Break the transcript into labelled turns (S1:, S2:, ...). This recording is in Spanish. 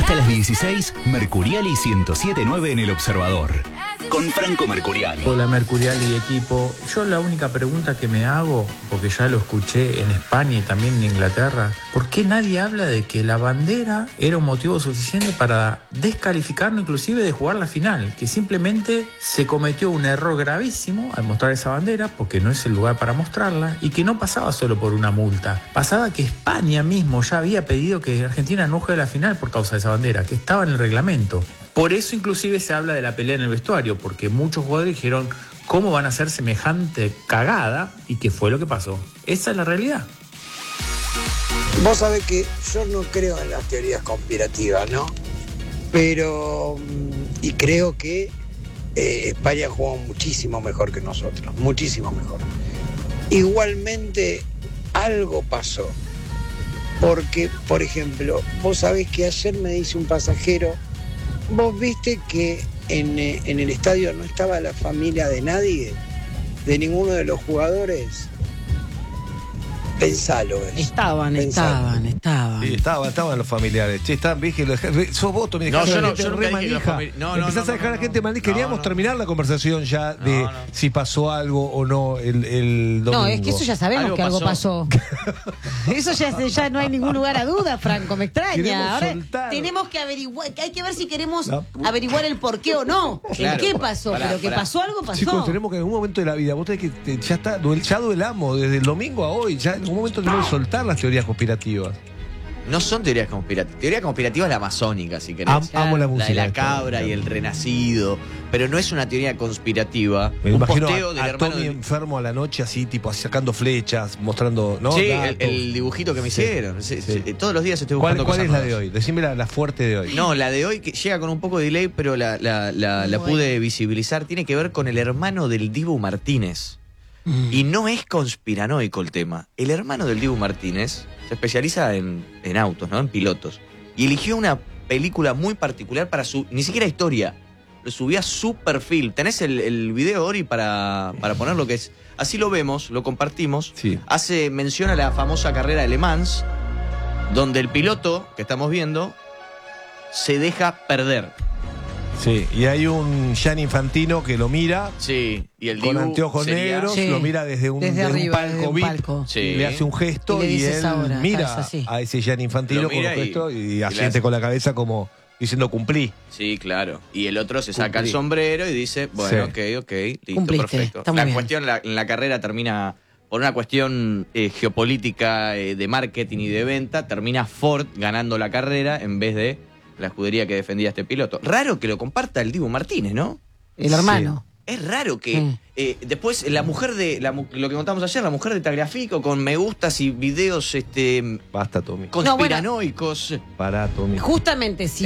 S1: Hasta las 16, Mercuriali 107.9 en El Observador. Con Franco Mercuriali.
S2: Hola Mercuriali equipo. Yo la única pregunta que me hago, porque ya lo escuché en España y también en Inglaterra, ¿por qué nadie habla de que la bandera era un motivo suficiente para descalificarnos inclusive de jugar la final? Que simplemente se cometió un error gravísimo al mostrar esa bandera, porque no es el lugar para mostrarla, y que no pasaba solo por una multa. Pasaba que España mismo ya había pedido que Argentina no juegue la final por causa de esa bandera, que estaba en el reglamento. Por eso inclusive se habla de la pelea en el vestuario, porque muchos jugadores dijeron cómo van a hacer semejante cagada y qué fue lo que pasó. Esa es la realidad.
S3: Vos sabés que yo no creo en las teorías conspirativas, ¿no? Pero, y creo que España jugó muchísimo mejor que nosotros, muchísimo mejor. Igualmente, algo pasó. Porque, por ejemplo, vos sabés que ayer me dice un pasajero, vos viste que en el estadio no estaba la familia de nadie, de ninguno de los jugadores. Pensalo.
S4: Estaban.
S5: Sí, estaban los familiares. Che, estaban, dije, sos vos, Tommy.
S6: No, yo nunca dije que
S5: empezás a dejar a la gente manija. Queríamos terminar la conversación ya de si pasó algo o no el domingo.
S4: No, es que eso ya sabemos que algo pasó. Eso ya no hay ningún lugar a duda, Franco, me extraña. Ahora tenemos que averiguar, hay que ver si queremos averiguar el por qué o no.
S6: Claro,
S4: ¿Qué pasó? Pero que pasó algo, pasó.
S5: Chicos, tenemos que en algún momento de la vida, vos tenés que, ya duelamos desde el domingo a hoy, ya en algún momento tenemos que soltar las teorías conspirativas.
S6: No son teorías conspirativas. Teoría conspirativa es la masónica, si querés.
S5: Amo la música.
S6: La de la cabra y el renacido. Pero no es una teoría conspirativa.
S5: Me
S6: un
S5: imagino
S6: posteo del
S5: a
S6: hermano
S5: Tommy enfermo a la noche, así, tipo, sacando flechas, mostrando, ¿no?
S6: Sí, el dibujito que me hicieron. Sí. Todos los días estoy buscando
S5: ¿Cuál
S6: cosas
S5: es la
S6: nuevas.
S5: de hoy? Decime la fuerte de hoy.
S6: No, la de hoy que llega con un poco de delay, pero la pude visibilizar. Tiene que ver con el hermano del Dibu Martínez. Y no es conspiranoico el tema. El hermano del Dibu Martínez se especializa en autos, ¿no? En pilotos. Y eligió una película muy particular para su... Ni siquiera historia. Lo subió a su perfil. ¿Tenés el video, Ori, para poner lo que es? Así lo vemos, lo compartimos.
S5: Sí.
S6: Hace mención a la famosa carrera de Le Mans, donde el piloto que estamos viendo se deja perder.
S5: Sí, y hay un Gianni Infantino que lo mira.
S6: Sí, y el
S5: con
S6: Dibu
S5: anteojos negros,
S4: Sí.
S5: lo mira desde
S4: arriba,
S5: palco
S4: desde un
S5: VIP,
S4: palco.
S6: Sí.
S5: le hace un gesto
S4: Y le
S5: y
S4: dices
S5: él
S4: ahora,
S5: mira
S4: estás así.
S5: a ese Gianni Infantino
S6: Lo
S5: con un
S6: mira
S5: gesto y
S6: le
S5: asiente
S6: hace.
S5: con la cabeza como diciendo cumplí.
S6: Sí, claro. Y el otro se saca
S5: Cumplí.
S6: el sombrero y dice, bueno,
S5: Sí.
S6: ok, listo,
S4: Cumpliste,
S6: perfecto.
S4: está muy
S6: La
S4: bien.
S6: cuestión en la carrera termina, por una cuestión geopolítica, de marketing y de venta, termina Ford ganando la carrera en vez de la escudería que defendía a este piloto. Raro que lo comparta el Dibu Martínez, ¿no?
S4: El hermano.
S6: Es raro que después la mujer de lo que contamos ayer, la mujer de Tagliafico con me gustas y videos
S5: Basta, Tommy.
S6: conspiranoicos.
S5: Pará, Tommy.
S4: Justamente, si